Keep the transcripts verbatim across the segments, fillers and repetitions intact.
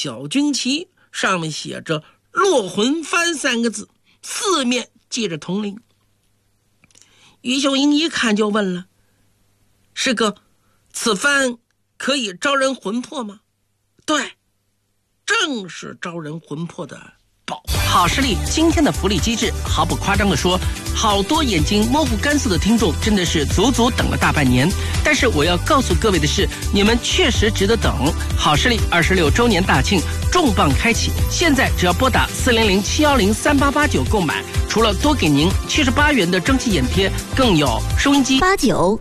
小军旗，上面写着落魂幡三个字，四面系着铜铃。于秀英一看就问了，师哥，此幡可以招人魂魄吗？对，正是招人魂魄的宝。好视力今天的福利机制，毫不夸张地说，好多眼睛模糊干涩的听众真的是足足等了大半年。但是我要告诉各位的是，你们确实值得等。好视力二十六周年大庆重磅开启，现在只要拨打四零零七幺零三八八九购买，除了多给您七十八元的蒸汽眼贴，更有收音机八九。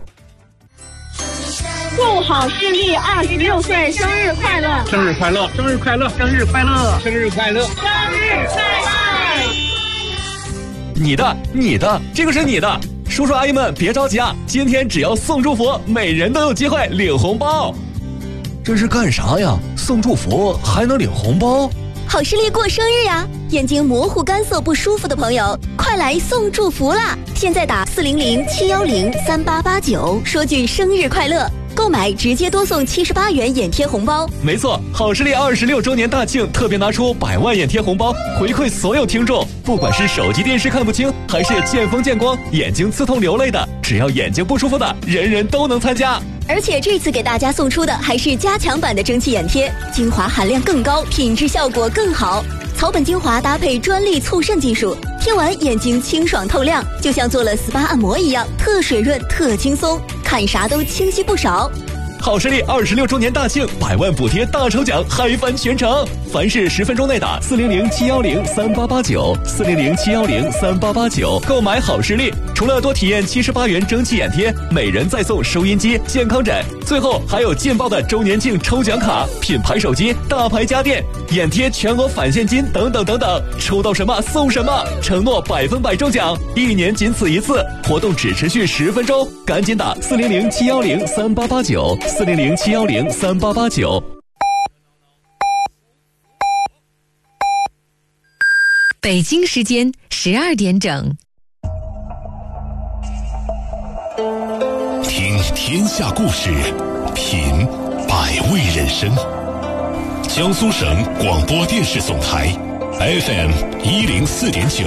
祝好视力二十六岁生日快乐！ 生日快乐！生日快乐！ 生日快乐！ 生日快乐！ 生日快乐！ 你的，你的，这个是你的。叔叔阿姨们别着急啊，今天只要送祝福，每人都有机会领红包。 这是干啥呀？送祝福还能领红包？ 好视力过生日呀！眼睛模糊干涩不舒服的朋友，快来送祝福啦！现在打四零零七幺零三八八九，说句生日快乐。购买直接多送七十八元眼贴红包。 没错，好视力二十六周年大庆特别拿出百万眼贴红包回馈所有听众，不管是手机电视看不清，还是见风见光眼睛刺痛流泪的，只要眼睛不舒服的，人人都能参加。 而且这次给大家送出的还是加强版的蒸汽眼贴，精华含量更高，品质效果更好。草本精华搭配专利促渗技术，贴完眼睛清爽透亮，就像做了 S P A 按摩一样，特水润特轻松，看啥都清晰不少。 好视力二十六周年大庆，百万补贴大抽奖，嗨翻全城！凡是十分钟内打四零零七幺零三八八九，四零零七幺零三八八九购买好视力，除了多体验七十八元蒸汽眼贴，每人再送收音机、健康枕，最后还有劲爆的周年庆抽奖卡、品牌手机、大牌家电、眼贴全额返现金等等等等，抽到什么送什么，承诺百分百中奖，一年仅此一次，活动只持续十分钟，赶紧打四零零七幺零三八八九。四零零七幺零三八八九。 北京时间十二点整。 听天下故事，品百味人生。江苏省广播电视总台 F M 一零四点九。